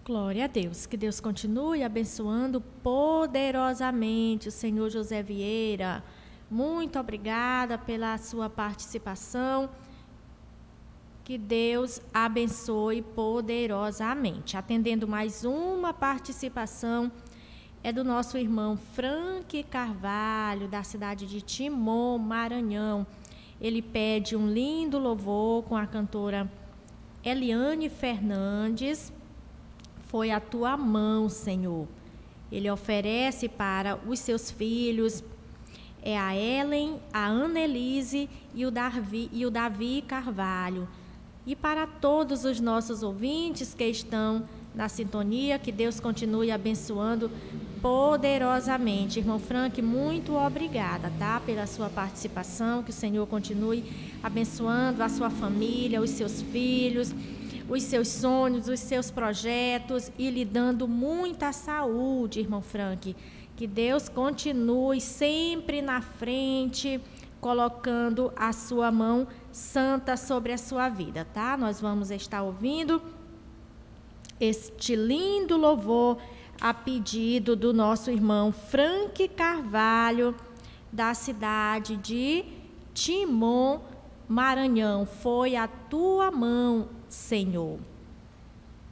Glória a Deus. Que Deus continue abençoando poderosamente o senhor José Vieira. Muito obrigada pela sua participação. Que Deus abençoe poderosamente. Atendendo mais uma participação, é do nosso irmão Frank Carvalho, da cidade de Timon, Maranhão. Ele pede um lindo louvor com a cantora Eliane Fernandes. Foi a tua mão, Senhor. Ele oferece para os seus filhos, a Ellen, a Annelise e o Davi Carvalho. E para todos os nossos ouvintes que estão na sintonia, que Deus continue abençoando poderosamente. Irmão Frank, muito obrigada, tá? Pela sua participação, que o Senhor continue abençoando a sua família, os seus filhos, os seus sonhos, os seus projetos e lhe dando muita saúde, irmão Frank. Que Deus continue sempre na frente, colocando a sua mão santa sobre a sua vida, tá? Nós vamos estar ouvindo este lindo louvor a pedido do nosso irmão Frank Carvalho, da cidade de Timon, Maranhão. Foi a tua mão, Senhor.